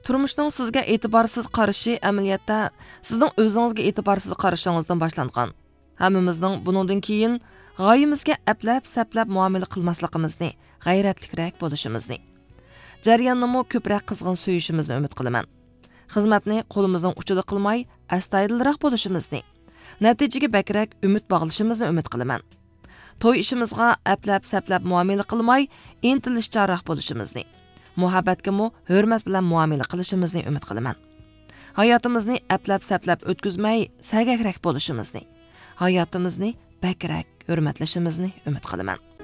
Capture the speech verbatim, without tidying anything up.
Turmushning sizga e'tiborsiz qarashi amaliyotda sizning o'zingizga e'tiborsiz qarashingizdan boshlangan. Hammamizning buningdan keyin g'oyimizga aplab-saplab muomala qilmasligimizni, g'ayratlikroq bo'lishimizni, jarayonnimi ko'proq qizg'in suyishimizni umid qilaman. Xizmatni qo'limizning uchida qilmay, astoydilroq bo'lishimizni, natijaga bakrak umid bog'lashimizni umid qilaman. To'y ishimizga aplab-saplab muomala qilmay, intilishchanroq bo'lishimizni, muhabbatga mu hurmat bilan muomala qilishimizni umid qilaman. Hayotimizni aplab-saplab o'tkazmay, sagakrak bo'lishimizni, hayotimizni bakrak hurmatlashimizni umid qilaman.